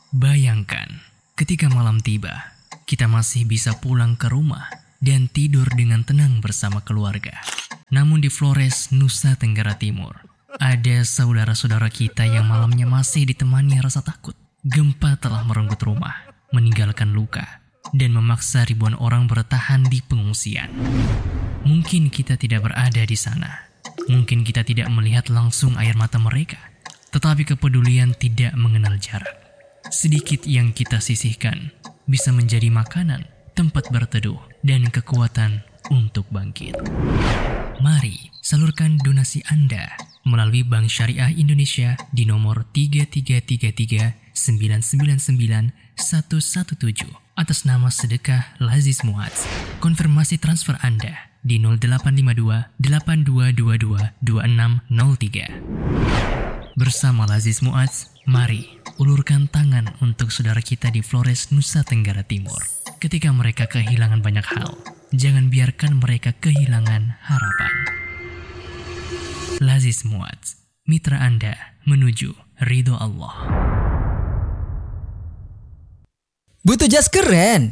Bayangkan, ketika malam tiba, kita masih bisa pulang ke rumah dan tidur dengan tenang bersama keluarga. Namun di Flores, Nusa Tenggara Timur, ada saudara-saudara kita yang malamnya masih ditemani rasa takut. Gempa telah merenggut rumah, meninggalkan luka, dan memaksa ribuan orang bertahan di pengungsian. Mungkin kita tidak berada di sana. Mungkin kita tidak melihat langsung air mata mereka. Tetapi kepedulian tidak mengenal jarak. Sedikit yang kita sisihkan bisa menjadi makanan, tempat berteduh, dan kekuatan untuk bangkit. Mari salurkan donasi Anda melalui Bank Syariah Indonesia di nomor 3333999117 atas nama Sedekah Laziz Muadz. Konfirmasi transfer Anda di 0852 8222 2603. Bersama Laziz Muadz, mari ulurkan tangan untuk saudara kita di Flores, Nusa Tenggara Timur. Ketika mereka kehilangan banyak hal, jangan biarkan mereka kehilangan harapan. Laziz Muadz, mitra Anda menuju ridho Allah. Butuh jas keren?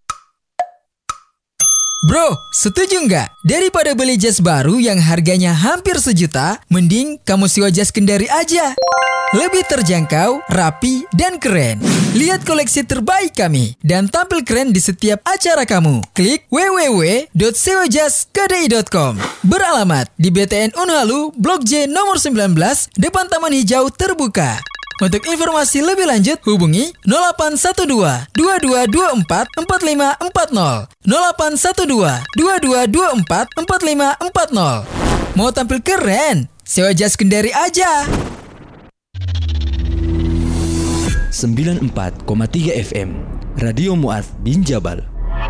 Bro, setuju nggak? Daripada beli jas baru yang harganya hampir 1 juta, mending kamu sewa jas Kendari aja. Lebih terjangkau, rapi, dan keren. Lihat koleksi terbaik kami dan tampil keren di setiap acara kamu. Klik www.sewajaskdi.com. Beralamat di BTN Unhalu, Blok J nomor 19, depan Taman Hijau Terbuka. Untuk informasi lebih lanjut, hubungi 0812 2224 4540. 0812 2224 4540. Mau tampil keren? Sewa jas Kendari aja. 94,3 FM Radio Muadz bin Jabal.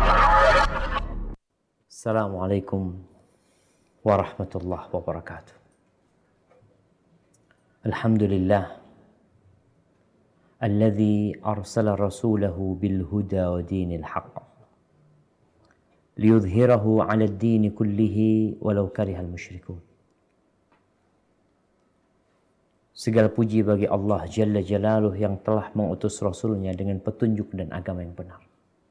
Assalamualaikum warahmatullahi wabarakatuh. Alhamdulillah alladzi arsala rasulahu bil huda wa dinil haqq liyudhhirahu 'ala ad-din kullihi walau karihal musyrikun. Segala puji bagi Allah Jalla Jalaluh yang telah mengutus Rasulnya dengan petunjuk dan agama yang benar.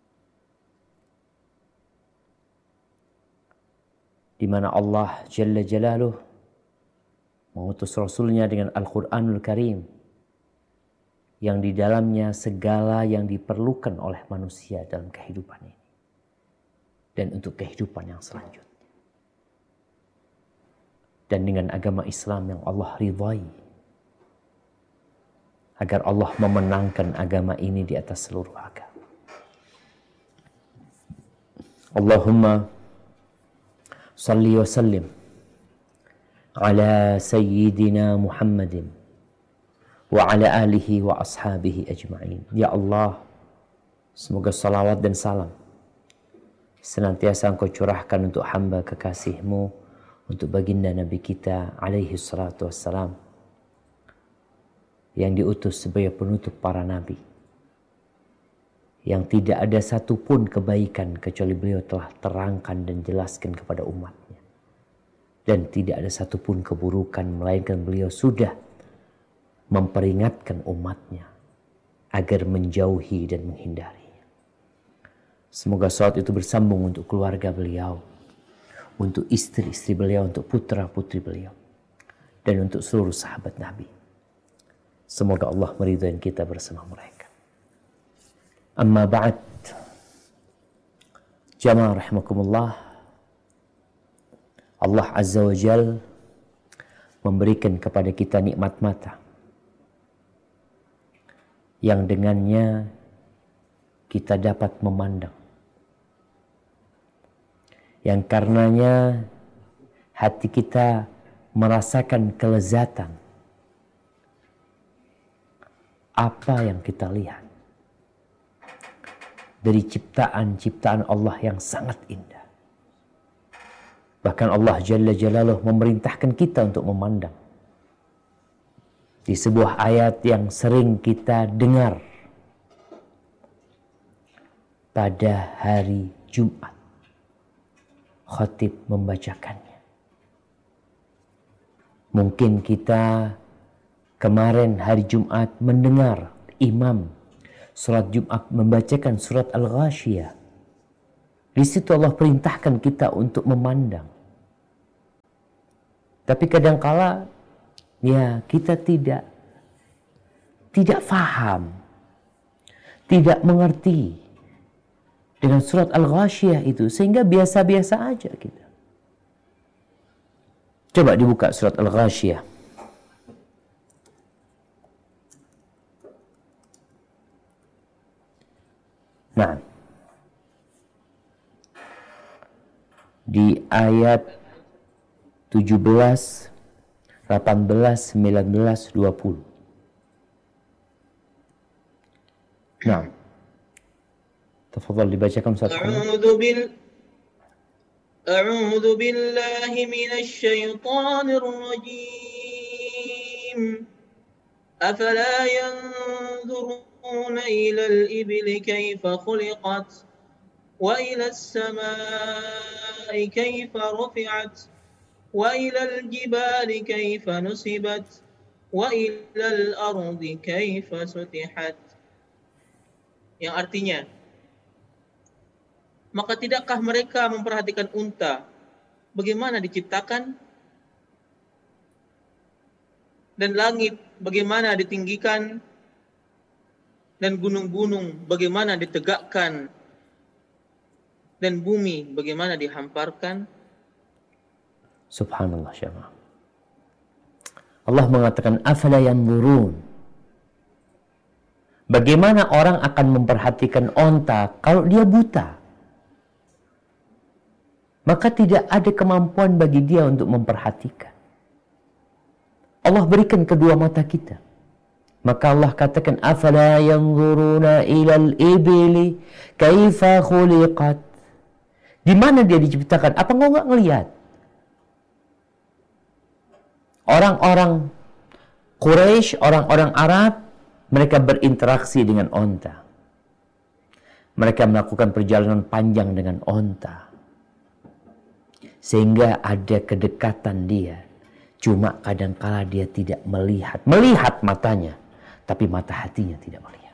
Di mana Allah Jalla Jalaluh mengutus Rasulnya dengan Al-Quranul Karim, yang di dalamnya segala yang diperlukan oleh manusia dalam kehidupan ini dan untuk kehidupan yang selanjutnya. Dan dengan agama Islam yang Allah ridhai, agar Allah memenangkan agama ini di atas seluruh agama. Allahumma salli wa sallim ala sayyidina Muhammadin wa ala alihi wa ashabihi ajma'in. Ya Allah, semoga salawat dan salam senantiasa Engkau curahkan untuk hamba kekasih-Mu, untuk baginda Nabi kita alaihi salatu wassalam, yang diutus sebagai penutup para nabi, yang tidak ada satupun kebaikan kecuali beliau telah terangkan dan jelaskan kepada umatnya, dan tidak ada satupun keburukan melainkan beliau sudah memperingatkan umatnya agar menjauhi dan menghindarinya. Semoga salat itu bersambung untuk keluarga beliau, untuk istri-istri beliau, untuk putra-putri beliau, dan untuk seluruh sahabat Nabi. Semoga Allah meridhai kita bersama mereka. Amma ba'd. Jamaah rahimakumullah. Allah Azza wa Jal memberikan kepada kita nikmat mata, yang dengannya kita dapat memandang, yang karenanya hati kita merasakan kelezatan apa yang kita lihat dari ciptaan-ciptaan Allah yang sangat indah. Bahkan Allah Jalla Jalaluh memerintahkan kita untuk memandang. Di sebuah ayat yang sering kita dengar pada hari Jumat, khatib membacakannya. Mungkin kita kemarin hari Jumat mendengar imam Salat Jumat membacakan surat Al-Ghasyiyah. Di situ Allah perintahkan kita untuk memandang. Tapi kadangkala ya kita tidak faham, tidak mengerti dengan surat Al-Ghasyiyah itu, sehingga biasa-biasa aja kita. Coba dibuka surat Al-Ghasyiyah. Nah, di ayat 17, 18, 19, 20. Nah, tafadhal dibacakan Ustaz. أعوذ بالله من الشيطان الرجيم أفلا ينظرون إلى الإبل كيف خلقت وإلى السماء كيف رفعت وإلى الجبال كيف نصبت وإلى الأرض كيف سطحت. Yang artinya, maka tidakkah mereka memperhatikan unta bagaimana diciptakan, dan langit bagaimana ditinggikan, dan gunung-gunung bagaimana ditegakkan, dan bumi bagaimana dihamparkan? Subhanallah syama. Allah mengatakan afala yanzurun. Bagaimana orang akan memperhatikan onta kalau dia buta? Maka tidak ada kemampuan bagi dia untuk memperhatikan. Allah berikan kedua mata kita. Maka Allah katakan afala yanzuruna ilal ibili kaifa khuliqat. Di mana dia diciptakan? Apa engkau enggak ngelihat? Orang-orang Quraisy, orang-orang Arab, mereka berinteraksi dengan onta. Mereka melakukan perjalanan panjang dengan onta. Sehingga ada kedekatan dia. Cuma kadangkala dia tidak melihat. Melihat matanya, tapi mata hatinya tidak melihat.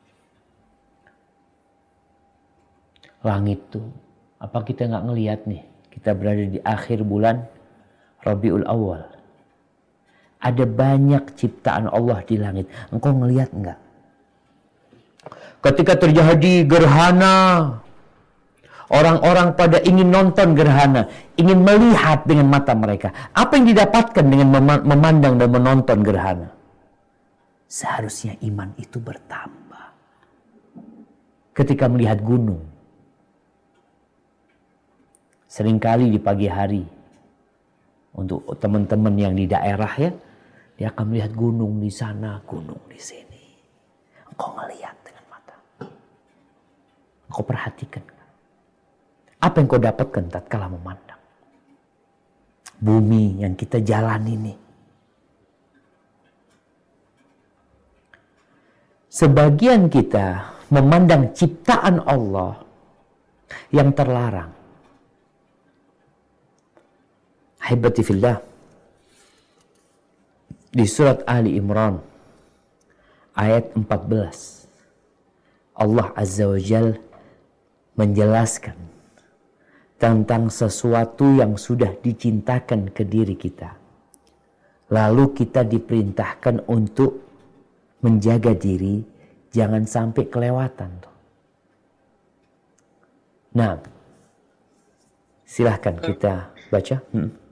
Langit tuh, apa kita nggak ngelihat nih? Kita berada di akhir bulan Rabiul Awal. Ada banyak ciptaan Allah di langit. Engkau ngelihat nggak? Ketika terjadi gerhana, orang-orang pada ingin nonton gerhana, ingin melihat dengan mata mereka. Apa yang didapatkan dengan memandang dan menonton gerhana? Seharusnya iman itu bertambah. Ketika melihat gunung, seringkali di pagi hari, untuk teman-teman yang di daerah ya, dia akan melihat gunung di sana, gunung di sini. Engkau ngelihat dengan mata. Engkau perhatikan. Apa yang kau dapatkan tatkala memandang bumi yang kita jalani ini? Sebagian kita memandang ciptaan Allah yang terlarang. Ahibati fillah, di surat Ali Imran ayat 14, Allah Azza wa Jal menjelaskan tentang sesuatu yang sudah dicintakan ke diri kita. Lalu kita diperintahkan untuk menjaga diri, jangan sampai kelewatan. Nah, silahkan kita baca.